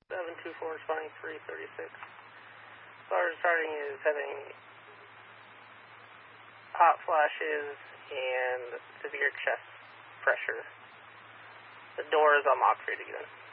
724 responding 336. Caller starting is having hot flashes and severe chest pressure. The door is unlocked for you to get in.